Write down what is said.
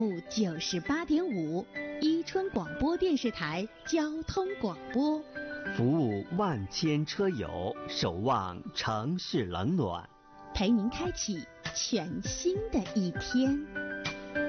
98.5，伊春广播电视台交通广播， 服务万千车友，守望城市冷暖， 陪您开启全新的一天。